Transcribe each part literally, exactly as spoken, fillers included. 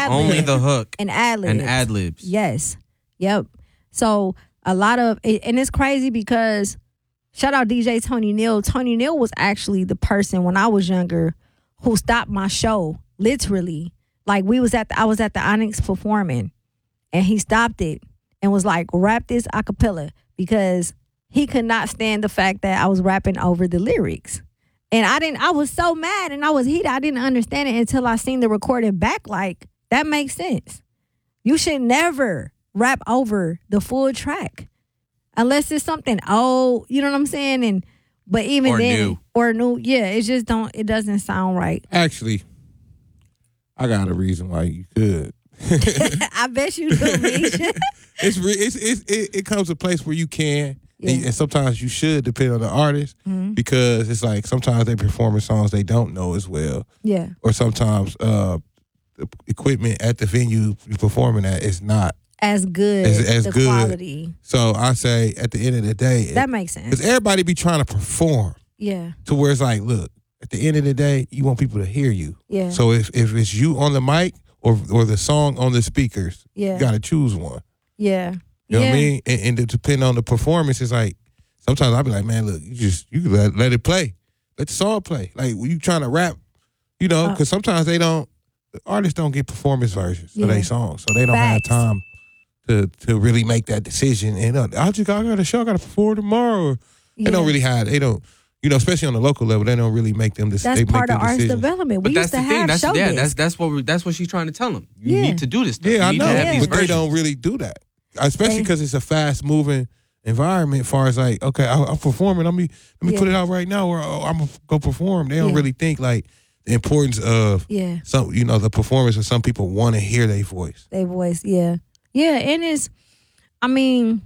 only the hook and ad libs and ad libs. Yes, yep. So a lot of and it's crazy because shout out D J Tony Neal. Tony Neal was actually the person when I was younger who stopped my show literally. Like we was at the, I was at the Onyx performing, and he stopped it and was like, rap this a cappella, because he could not stand the fact that I was rapping over the lyrics. And I didn't, I was so mad and I was heated. I didn't understand it until I seen the recording back. Like, that makes sense. You should never rap over the full track unless it's something old, you know what I'm saying? And but even or then, new. or new, yeah, it just don't, it doesn't sound right. Actually, I got a reason why you could. I bet you do, Misha. it's, re- it's, it's it, it comes to a place where you can. Yeah. And, and sometimes you should, depend on the artist, mm-hmm. because it's like sometimes they performing songs they don't know as well. Yeah. Or sometimes uh, the equipment at the venue you're performing at is not as good as, as the good. quality. So I say at the end of the day, that makes sense. Because everybody be trying to perform. Yeah. To where it's like, look, at the end of the day, you want people to hear you. Yeah. So if, if it's you on the mic or or the song on the speakers, yeah. you got to choose one. Yeah. You know yeah. what I mean? And, and to depend on the performance, it's like, sometimes I'll be like, man, look, you just, you can let, let it play. Let the song play. Like, when you trying to rap, you know, because uh, sometimes they don't, the artists don't get performance versions yeah. of their songs. So they don't Facts. have time to to really make that decision. And uh, I just I got a show, I got to perform tomorrow. Yeah. They don't really have, they don't, you know, especially on the local level, they don't really make them decisions. That's part of artist development. We but used that's to the thing. have That's show yeah. this. That's that's what we, that's what she's trying to tell them. You yeah. need to do this stuff. Yeah, you I know, yeah. but they don't really do that. Especially because it's a fast moving environment. As far as like, okay, I, I'm performing. Let me let me yeah. put it out right now, or oh, I'm gonna go perform. They don't yeah. really think like the importance of yeah. some, you know, the performance of some people want to hear their voice. Their voice, yeah, yeah, and it's, I mean,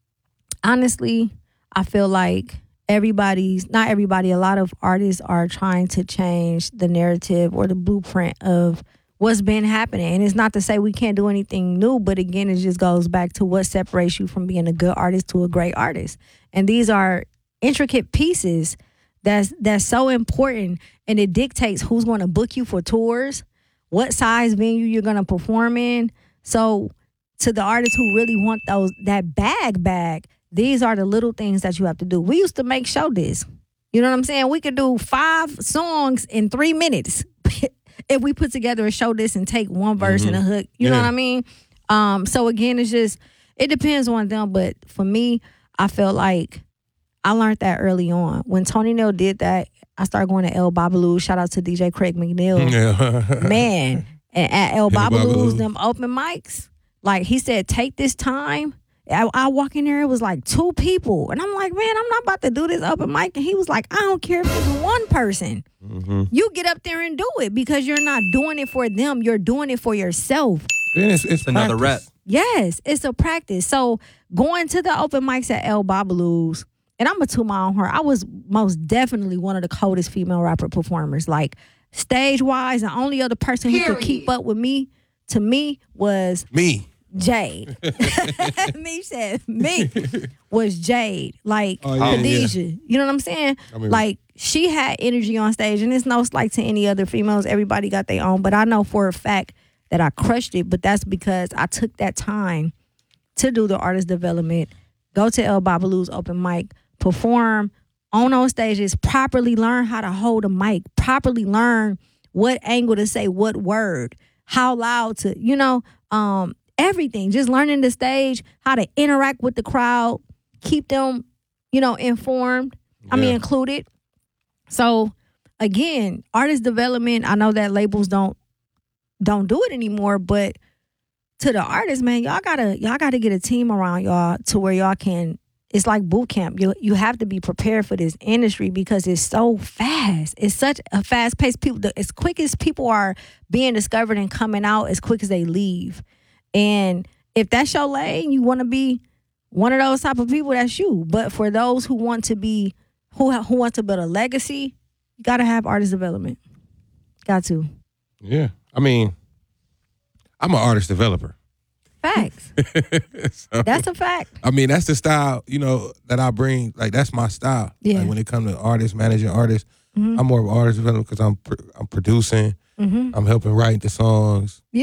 honestly, I feel like everybody's not everybody. A lot of artists are trying to change the narrative or the blueprint of what's been happening. And it's not to say we can't do anything new, but again, it just goes back to what separates you from being a good artist to a great artist. And these are intricate pieces that's that's so important, and it dictates who's going to book you for tours, what size venue you're going to perform in. So to the artists who really want those that bag bag, these are the little things that you have to do. We used to make show discs. You know what I'm saying? We could do five songs in three minutes. If we put together a show this and take one verse mm-hmm. and a hook, you yeah. know what I mean? Um, so again, it's just, it depends on them. But for me, I feel like I learned that early on. When Tony Neal did that, I started going to El Babaloo. Shout out to D J Craig McNeil. Yeah. Man, and at El Babaloo's, them open mics, like he said, take this time. I, I walk in there, it was like two people. And I'm like, man, I'm not about to do this open mic. And he was like, I don't care if it's one person. Mm-hmm. You get up there and do it, because you're not doing it for them. You're doing it for yourself. And it's, it's another rep. Yes, it's a practice. So going to the open mics at El Babaloo's, and I'm going to toot my own horn, I was most definitely one of the coldest female rapper performers. Like, stage-wise, the only other person who could keep up with me, to me, was... Me. Jade. Me said me was Jade. Like oh, yeah, Khadijah. Yeah. You know what I'm saying? I mean, like, she had energy on stage, and it's no slight to any other females. Everybody got their own. But I know for a fact that I crushed it. But that's because I took that time to do the artist development, go to El Babaloo's open mic, perform on those stages, properly learn how to hold a mic, properly learn what angle to say what word, how loud to, you know, um, everything, just learning the stage, how to interact with the crowd, keep them, you know, informed. I yeah. mean, included. So, again, artist development, I know that labels don't don't do it anymore, but to the artists, man, y'all gotta y'all gotta get a team around y'all to where y'all can. It's like boot camp. You you have to be prepared for this industry because it's so fast. It's such a fast pace. People, as quick as people are being discovered and coming out, as quick as they leave. And if that's your lane, you want to be one of those type of people, that's you. But for those who want to be, who who want to build a legacy, you got to have artist development. Got to. Yeah. I mean, I'm an artist developer. Facts. So, that's a fact. I mean, that's the style, you know, that I bring. Like, that's my style. Yeah. Like, when it comes to artists, managing artists, mm-hmm. I'm more of an artist developer because I'm, I'm producing. Mm-hmm. I'm helping write the songs. Yeah.